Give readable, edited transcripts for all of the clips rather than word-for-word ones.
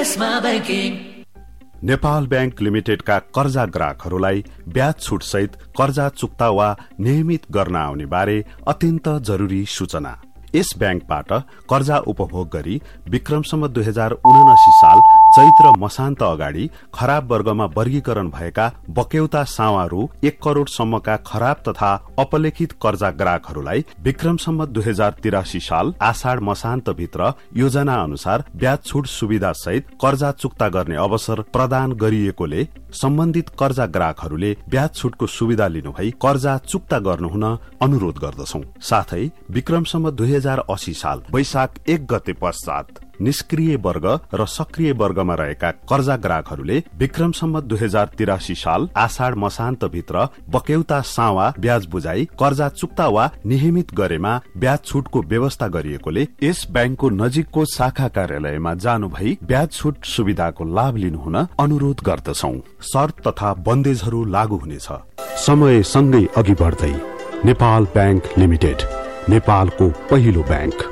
Nepal bank लिमिटेडका कर्जा ग्राहकहरूलाई ब्याज छुट सहित कर्जा चुक्ता वा नियमित गर्न आउने बारे अत्यन्त जरुरी सूचना। यस ब्याङ्कबाट कर्जा उपभोग गरी विक्रमसम्म 2079 साल चैत्र मसान्त अगाडि खराब वर्गमा वर्गीकरण भएका बक्यौता सावा रु 1 करोड़ सम्मका खराब तथा अपलेखित कर्जा ग्राहकहरूलाई विक्रमसम्म 2083 साल आषाढ़ मसान्त भित्र योजना अनुसार ब्याज छुट सुविधा सहित कर्जा चुक्ता गर्ने अवसर प्रदान गरिएकोले सम्बन्धित कर्जा ग्राहकहरूले ब्याज छुटको सुविधा लिनुभई कर्जा चुक्ता गर्नुहुन अनुरोध गर्दछौं। साथै विक्रमसम्म 2080 साल वैशाख 1 गते पश्चात निष्क्रिय वर्ग र सक्रिय वर्गमा रहेका कर्जा ग्राहकहरूले विक्रमसम्म 2083 साल आषाढ़ मसान्त भित्र बक्यौता सावा ब्याज बुझाई कर्जा चुक्ता वा नियमित गरेमा ब्याज छुटको व्यवस्था गरिएकोले यस ब्याङ्कको नजिकको शाखा कार्यालयमा जानु भई ब्याज छुट सुविधाको लाभ लिनुहुन अनुरोध गर्दछौं। शर्त तथा बन्देजहरू लागू हुनेछ। समय सँगै अघि बढ्दै नेपाल बैंक लिमिटेड, नेपालको पहिलो ब्याङ्क।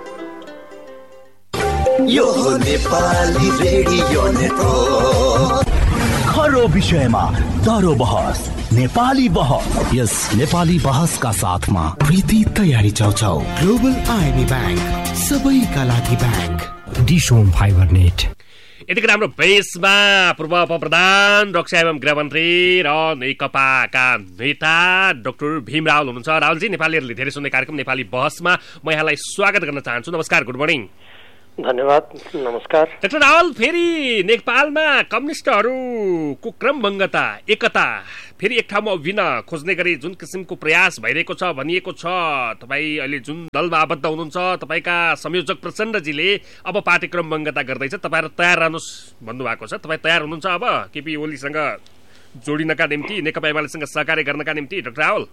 यो नेपाली रेडियो नेटवर्क, खरो विषयमा दरो बहस, नेपाली बहस। यस नेपाली बहसका साथमा प्रीति तयारी चौचौ, ग्लोबल आईबी ब्याङ्क, सबैका लागि ब्याङ्क, डिसोम फाइबर नेट। यतिकै राम्रो बेसमा पूर्व उपप्रधान रक्षा एवं गृहमन्त्री र नेकपाका नेता डाक्टर भीम रावल हुनुहुन्छ। रावलजी, नेपालीहरूले धेरै सुन्ने कार्यक्रम नेपाली बहसमा म यहाँलाई स्वागत गर्न चाहन्छु। नमस्कार, गुड मर्निङ। धन्यवाद, नमस्कार। डाक्टर रावल, फेरि नेपालमा कम्युनिस्टहरूको क्रमभङ्गता, एकता फेरि एक ठाउँमा उभिन खोज्ने गरी जुन किसिमको प्रयास भइरहेको छ भनिएको छ, तपाईँ अहिले जुन दलमा आबद्ध हुनुहुन्छ, तपाईँका संयोजक प्रचण्डजीले अब पार्टी क्रमभङ्गता गर्दैछ, तपाईँहरू तयार रहनुहोस् भन्नुभएको छ। तपाईँ तयार हुनुहुन्छ अब केपी ओलीसँग जोडिनका निम्ति, नेकपा एमालेसँग सहकार्य गर्नका निम्ति? डाक्टर रावल,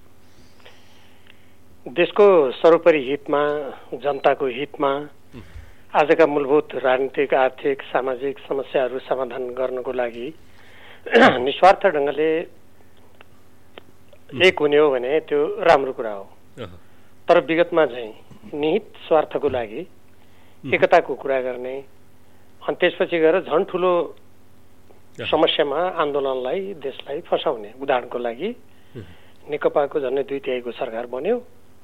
देशको सर्वोपरि हितमा, जनताको हितमा आजका मूलभूत राजनीतिक, आर्थिक, सामाजिक समस्याहरू समाधान गर्नको लागि निस्वार्थ ढङ्गले एक हुने हो भने त्यो राम्रो कुरा हो। तर विगतमा चाहिँ निहित स्वार्थको लागि एकताको कुरा गर्ने अनि त्यसपछि गएर झन् ठुलो समस्यामा आन्दोलनलाई, देशलाई फसाउने। उदाहरणको लागि नेकपाको झन्डै 2/3 सरकार बन्यो,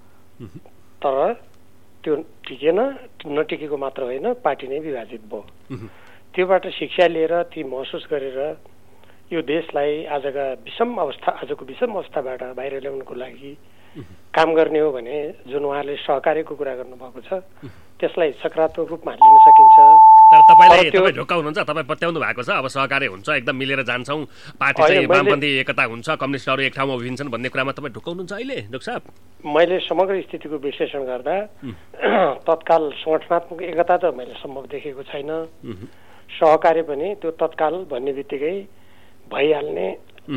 तर त्यो टिकेन। नटिकेको मात्र होइन, पार्टी नै विभाजित भयो। त्योबाट शिक्षा लिएर, ती महसुस गरेर यो देशलाई आजको विषम अवस्थाबाट बाहिर ल्याउनको लागि काम गर्ने हो भने जुन उहाँले सहकार्यको कुरा गर्नुभएको छ त्यसलाई सकारात्मक रूपमा लिन सकिन्छ। तर तपाईँ ढोका हुनुहुन्छ, तपाईँ बत्याउनु भएको छ अब सहकार्य हुन्छ, एकदम मिलेर जान्छौँ, पार्टी चाहिँ वामपन्थी एकता हुन्छ, कम्युनिस्टहरू एक ठाउँमा उभिन्छन् भन्ने कुरामा तपाईँ ढोकाउनुहुन्छ अहिले? डाक्टर साहब, मैले समग्र स्थितिको विश्लेषण गर्दा तत्काल संगठनात्मक एकता त मैले सम्भव देखेको छैन। सहकार्य पनि त्यो तत्काल भन्ने बित्तिकै भइहाल्ने,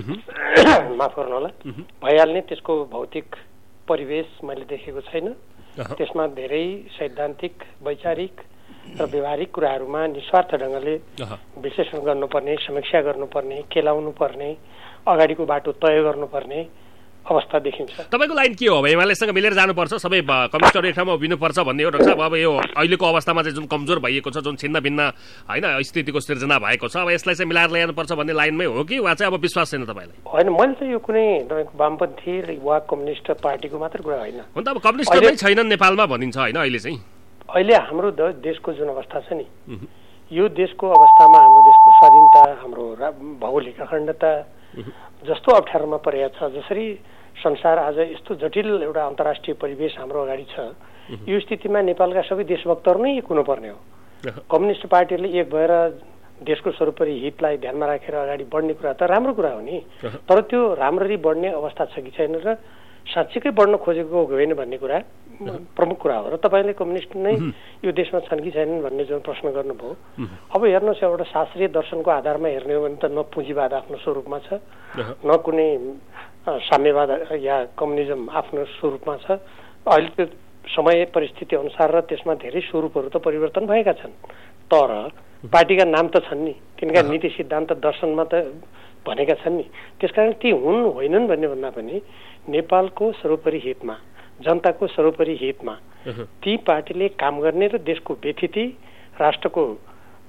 माफ गर्नु होला, भइहाल्ने त्यसको भौतिक परिवेश मैले देखेको छैन। त्यसमा धेरै सैद्धान्तिक, वैचारिक र व्यवहारिक कुराहरूमा निस्वार्थ ढङ्गले विश्लेषण गर्नुपर्ने, समीक्षा गर्नुपर्ने, केलाउनु पर्ने, अगाडिको बाटो तय गर्नुपर्ने अवस्था देखिन्छ। तपाईँको लाइन के हो? अब एमालेसँग मिलेर जानुपर्छ, सबै कम्युनिस्टहरू एक ठाउँमा उभिनुपर्छ भन्ने हो? डाक्टर साहब, अब यो अहिलेको अवस्थामा चाहिँ जुन कमजोर भइएको छ, जुन छिन्न भिन्न होइन स्थितिको सिर्जना भएको छ, अब यसलाई चाहिँ मिलाएर ल्याउनुपर्छ भन्ने लाइनमै हो कि वा चाहिँ अब विश्वास छैन तपाईँलाई? होइन, मैले त यो कुनै तपाईँको वामपन्थी वा कम्युनिस्ट पार्टीको मात्र कुरा होइन। हुन त अब कम्युनिस्टमै छैनन् नेपालमा भनिन्छ होइन अहिले चाहिँ? अहिले हाम्रो देशको जुन अवस्था छ नि, यो देशको अवस्थामा हाम्रो देशको स्वाधीनता, हाम्रो भौगोलिक अखण्डता जस्तो अप्ठ्यारोमा परेको छ, जसरी संसार आज यस्तो जटिल एउटा अन्तर्राष्ट्रिय परिवेश हाम्रो अगाडि छ, यो स्थितिमा नेपालका सबै देशभक्तहरू नै एक हुनुपर्ने हो। कम्युनिस्ट पार्टीले एक भएर देशको सर्वोपरि हितलाई ध्यानमा राखेर अगाडि बढ्ने कुरा त राम्रो कुरा हो नि, तर त्यो राम्ररी बढ्ने अवस्था छ कि छैन र साँच्चीकै बढ्न खोजेको होइन भन्ने कुरा प्रमुख कुरा हो। र तपाईँले कम्युनिस्ट नै यो देशमा छन् कि छैनन् भन्ने जुन प्रश्न गर्नुभयो, अब हेर्नुहोस्, एउटा शास्त्रीय दर्शनको आधारमा हेर्ने हो भने त न पुँजीवाद आफ्नो स्वरूपमा छ, न कुनै साम्यवाद या कम्युनिजम आफ्नो स्वरूपमा छ। अहिले त्यो समय परिस्थिति अनुसार र त्यसमा धेरै स्वरूपहरू त परिवर्तन भएका छन्, तर पार्टीका नाम त छन् नि, तिनका नीति सिद्धान्त दर्शनमा त भनेका छन् नि। त्यसकारण ती हुन् होइनन् भन्ने भन्दा पनि नेपालको सर्वोपरि हितमा, जनताको सर्वोपरि हितमा ती पार्टीले काम गर्ने र देशको व्यथिति, राष्ट्रको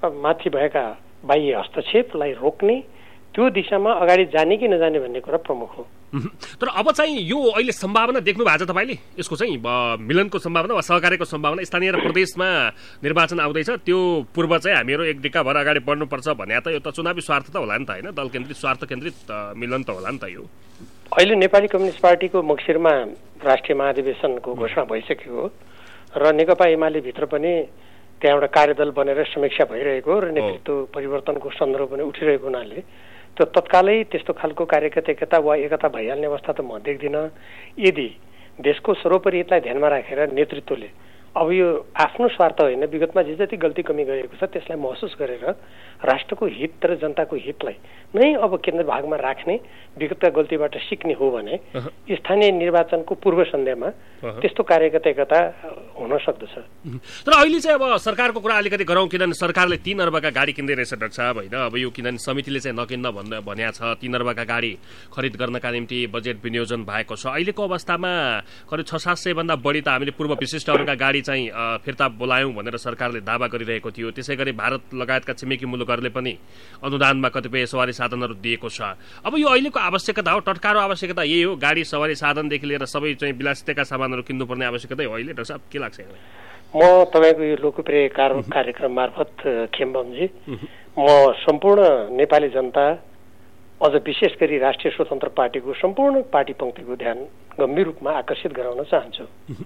माथि भएका बाह्य हस्तक्षेपलाई रोक्ने, त्यो दिशामा अगाडि जाने कि नजाने भन्ने कुरा प्रमुख हो। तर अब चाहिँ यो अहिले सम्भावना देख्नु भएको छ तपाईँले, यसको चाहिँ मिलनको सम्भावना वा सहकार्यको सम्भावना? स्थानीय र प्रदेशमा निर्वाचन आउँदैछ, त्यो पूर्व चाहिँ हामीहरू एक डिक्का भएर अगाडि बढ्नुपर्छ भने त यो त चुनावी स्वार्थ त होला नि त, होइन? दल केन्द्रित स्वार्थ केन्द्रित मिलन त होला नि त यो। अहिले नेपाली कम्युनिस्ट पार्टीको मक्सिरमा राष्ट्रिय महाधिवेशनको घोषणा भइसकेको र नेकपा एमाले भित्र पनि त्यहाँ एउटा कार्यदल बनेर समीक्षा भइरहेको र नेतृत्व परिवर्तनको सन्दर्भ पनि उठिरहेको हुनाले त्यो तत्कालै त्यस्तो खालको कार्यकर्ता वा एकता भइहाल्ने अवस्था त म देख्दिनँ। यदि देशको सर्वोपरि हितलाई ध्यानमा राखेर नेतृत्वले अब यो आफ्नो स्वार्थ होइन, विगतमा जे जति गल्ती कमी गरेको छ त्यसलाई महसुस गरेर राष्ट्रको हित र जनताको हितलाई नै अब केन्द्र भागमा राख्ने, विगतका गल्तीबाट सिक्ने हो भने स्थानीय निर्वाचनको पूर्व सन्ध्यामा त्यस्तो कार्यकर्ता हुन सक्दछ। तर अहिले चाहिँ अब सरकारको कुरा अलिकति गरौँ, किनभने सरकारले 3 अर्बका गाडी किन्दै रहेछ डाक्टर साहब, होइन? अब यो किनभने समितिले चाहिँ नकिन्न भनेको छ, 3 अर्बका गाडी खरिद गर्नका निम्ति बजेट विनियोजन भएको छ। अहिलेको अवस्थामा करिब 600-700 भन्दा बढी त हामीले पूर्व विशिष्टहरूका गाडी चाहिँ फिर्ता बोलायौँ भनेर सरकारले दावा गरिरहेको थियो। त्यसै गरी भारत लगायतका छिमेकी मुलुकहरूले पनि अनुदानमा कतिपय सवारी साधनहरू दिएको छ। अब यो अहिलेको आवश्यकता हो, टटकारो आवश्यकता यही हो, गाडी सवारी साधनदेखि लिएर सबै चाहिँ विलासिताका सामानहरू किन्नुपर्ने आवश्यकता हो अहिले? डाक्टर साहब के लाग्छ? म तपाईँको यो लोकप्रिय कार्यक्रम मार्फत खेम्बमजी, म सम्पूर्ण नेपाली जनता, अझ विशेष गरी राष्ट्रिय स्वतन्त्र पार्टीको सम्पूर्ण पार्टी पङ्क्तिको ध्यान गम्भीर रूपमा आकर्षित गराउन चाहन्छु।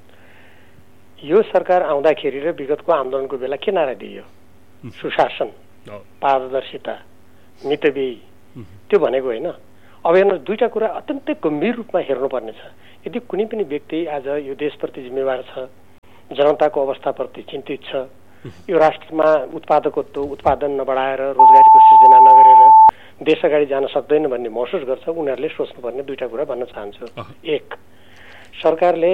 यो सरकार आउँदाखेरि र विगतको आन्दोलनको बेला के नारा दियो? सुशासन, पारदर्शिता, मितव्ययी, त्यो भनेको होइन। अब हेर्नुहोस्, दुईटा कुरा अत्यन्तै गम्भीर रूपमा हेर्नुपर्ने छ। यदि कुनै पनि व्यक्ति आज यो देशप्रति जिम्मेवार छ, जनताको अवस्थाप्रति चिन्तित छ, यो राष्ट्रमा उत्पादकत्व उत्पादन नबढाएर रोजगारीको सृजना नगरेर देश अगाडि जान सक्दैन भन्ने महसुस गर्छ, उनीहरूले सोच्नुपर्ने दुईटा कुरा भन्न चाहन्छु। एक, सरकारले